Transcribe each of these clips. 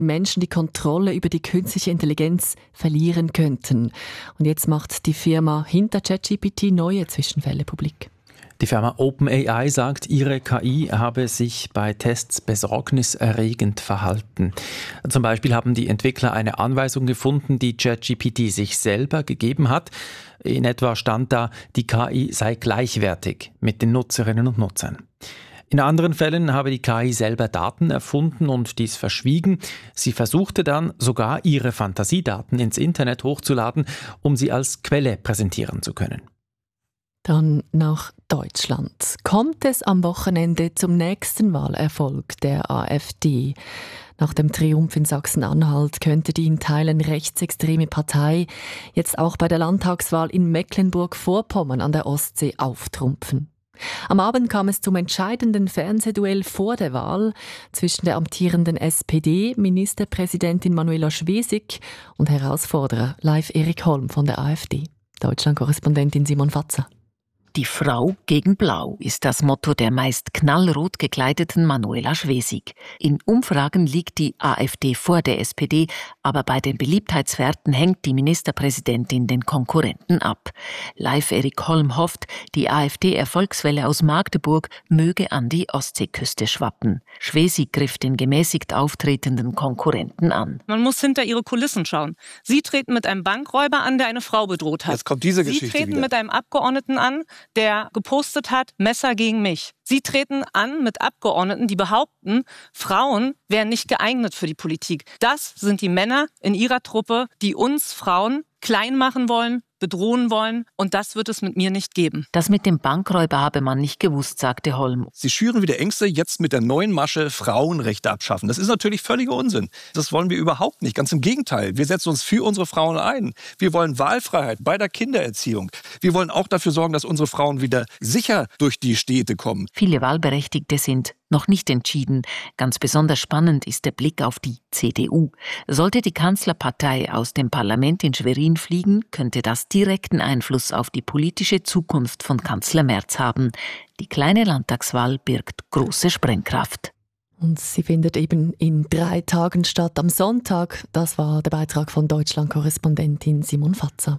Menschen die Kontrolle über die künstliche Intelligenz verlieren könnten. Und jetzt macht die Firma hinter ChatGPT neue Zwischenfälle publik. Die Firma OpenAI sagt, ihre KI habe sich bei Tests besorgniserregend verhalten. Zum Beispiel haben die Entwickler eine Anweisung gefunden, die ChatGPT sich selber gegeben hat. In etwa stand da, die KI sei gleichwertig mit den Nutzerinnen und Nutzern. In anderen Fällen habe die KI selber Daten erfunden und dies verschwiegen. Sie versuchte dann sogar, ihre Fantasiedaten ins Internet hochzuladen, um sie als Quelle präsentieren zu können. Dann nach Deutschland. Kommt es am Wochenende zum nächsten Wahlerfolg der AfD? Nach dem Triumph in Sachsen-Anhalt könnte die in Teilen rechtsextreme Partei jetzt auch bei der Landtagswahl in Mecklenburg-Vorpommern an der Ostsee auftrumpfen. Am Abend kam es zum entscheidenden Fernsehduell vor der Wahl zwischen der amtierenden SPD-Ministerpräsidentin Manuela Schwesig und Herausforderer Leif Erik Holm von der AfD. Deutschland-Korrespondentin Simon Fatzer. Die Frau gegen Blau ist das Motto der meist knallrot gekleideten Manuela Schwesig. In Umfragen liegt die AfD vor der SPD, aber bei den Beliebtheitswerten hängt die Ministerpräsidentin den Konkurrenten ab. Leif Erik Holm hofft, die AfD-Erfolgswelle aus Magdeburg möge an die Ostseeküste schwappen. Schwesig griff den gemäßigt auftretenden Konkurrenten an. Man muss hinter ihre Kulissen schauen. Sie treten mit einem Bankräuber an, der eine Frau bedroht hat. Jetzt kommt diese Geschichte Sie treten wieder. mit einem Abgeordneten an, der gepostet hat, Messer gegen mich. Sie treten an mit Abgeordneten, die behaupten, Frauen wären nicht geeignet für die Politik. Das sind die Männer in ihrer Truppe, die uns Frauen klein machen wollen, bedrohen wollen, und das wird es mit mir nicht geben. Das mit dem Bankräuber habe man nicht gewusst, sagte Holm. Sie schüren wieder Ängste, jetzt mit der neuen Masche Frauenrechte abschaffen. Das ist natürlich völliger Unsinn. Das wollen wir überhaupt nicht. Ganz im Gegenteil. Wir setzen uns für unsere Frauen ein. Wir wollen Wahlfreiheit bei der Kindererziehung. Wir wollen auch dafür sorgen, dass unsere Frauen wieder sicher durch die Städte kommen. Viele Wahlberechtigte sind noch nicht entschieden. Ganz besonders spannend ist der Blick auf die CDU. Sollte die Kanzlerpartei aus dem Parlament in Schwerin fliegen, könnte das direkten Einfluss auf die politische Zukunft von Kanzler Merz haben. Die kleine Landtagswahl birgt große Sprengkraft. Und sie findet eben in 3 Tagen statt, am Sonntag. Das war der Beitrag von Deutschland-Korrespondentin Simon Fatzer.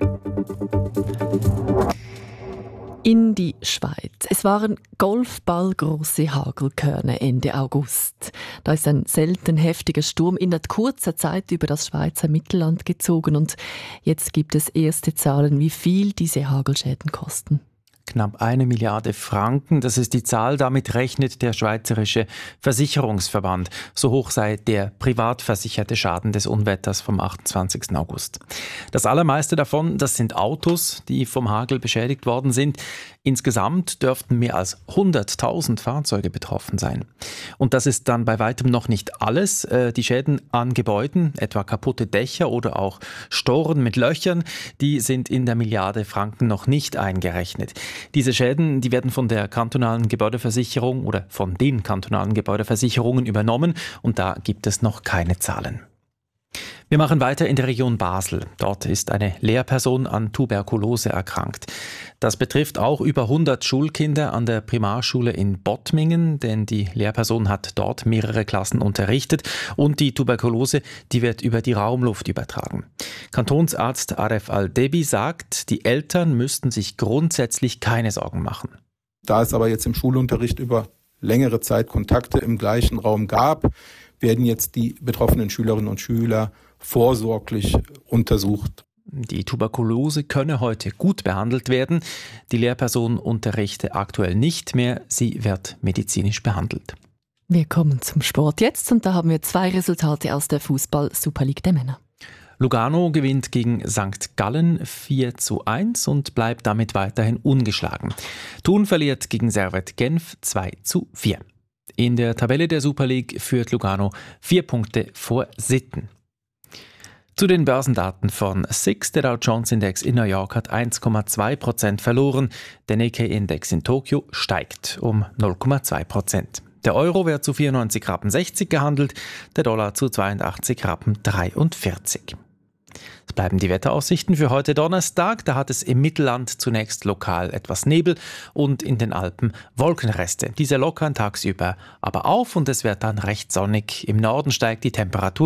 In die Schweiz. Es waren golfballgroße Hagelkörner Ende August. Da ist ein selten heftiger Sturm in kurzer Zeit über das Schweizer Mittelland gezogen und jetzt gibt es erste Zahlen, wie viel diese Hagelschäden kosten. Knapp 1 Milliarde Franken, das ist die Zahl, damit rechnet der Schweizerische Versicherungsverband. So hoch sei der privat versicherte Schaden des Unwetters vom 28. August. Das allermeiste davon, das sind Autos, die vom Hagel beschädigt worden sind. Insgesamt dürften mehr als 100.000 Fahrzeuge betroffen sein. Und das ist dann bei weitem noch nicht alles. Die Schäden an Gebäuden, etwa kaputte Dächer oder auch Storen mit Löchern, die sind in der Milliarde Franken noch nicht eingerechnet. Diese Schäden, die werden von der kantonalen Gebäudeversicherung oder von den kantonalen Gebäudeversicherungen übernommen und da gibt es noch keine Zahlen. Wir machen weiter in der Region Basel. Dort ist eine Lehrperson an Tuberkulose erkrankt. Das betrifft auch über 100 Schulkinder an der Primarschule in Bottmingen, denn die Lehrperson hat dort mehrere Klassen unterrichtet und die Tuberkulose, die wird über die Raumluft übertragen. Kantonsarzt Aref Al-Debi sagt, die Eltern müssten sich grundsätzlich keine Sorgen machen. Da es aber jetzt im Schulunterricht über längere Zeit Kontakte im gleichen Raum gab, werden jetzt die betroffenen Schülerinnen und Schüler vorsorglich untersucht. Die Tuberkulose könne heute gut behandelt werden. Die Lehrperson unterrichte aktuell nicht mehr. Sie wird medizinisch behandelt. Wir kommen zum Sport jetzt und da haben wir 2 Resultate aus der Fußball-Super League der Männer. Lugano gewinnt gegen St. Gallen 4:1 und bleibt damit weiterhin ungeschlagen. Thun verliert gegen Servette Genf 2:4. In der Tabelle der Super League führt Lugano 4 Punkte vor Sitten. Zu den Börsendaten von SIX. Der Dow Jones Index in New York hat 1,2% verloren. Der Nikkei-Index in Tokio steigt um 0,2%. Der Euro wird zu 94,60 Rappen gehandelt, der Dollar zu 82,43 Rappen. bleiben die Wetteraussichten für heute Donnerstag. Da hat es im Mittelland zunächst lokal etwas Nebel und in den Alpen Wolkenreste. Diese lockern tagsüber aber auf und es wird dann recht sonnig. Im Norden steigt die Temperatur